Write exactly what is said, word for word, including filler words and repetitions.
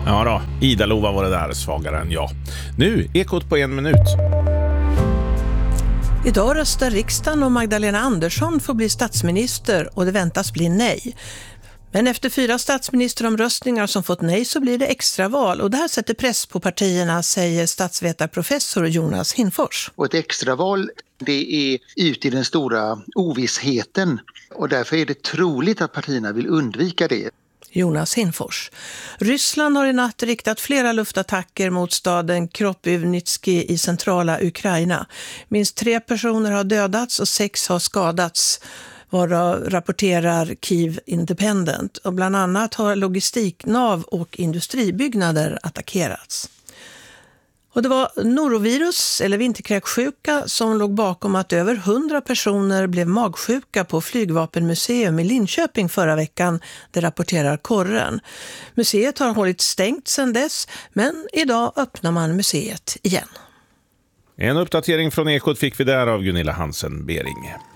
Ja då, Ida-Lova var det där, svagare än jag. Nu, Ekot på en minut. Idag röstar riksdagen om Magdalena Andersson får bli statsminister och det väntas bli nej. Men efter fyra statsministeromröstningar som fått nej så blir det extraval och det här sätter press på partierna, säger statsvetarprofessor Jonas Hinfors. Och ett extraval, det är ut i den stora ovissheten och därför är det troligt att partierna vill undvika det. Jonas Hinfors. Ryssland har i natt riktat flera luftattacker mot staden Kropyvnytski i centrala Ukraina. Minst tre personer har dödats och sex har skadats, varav rapporterar Kyiv Independent. Och bland annat har logistiknav och industribyggnader attackerats. Och det var norovirus eller vinterkräksjuka som låg bakom att över hundra personer blev magsjuka på Flygvapenmuseum i Linköping förra veckan, det rapporterar Korren. Museet har hållit stängt sedan dess, men idag öppnar man museet igen. En uppdatering från Ekot fick vi där av Gunilla Hansen-Bering.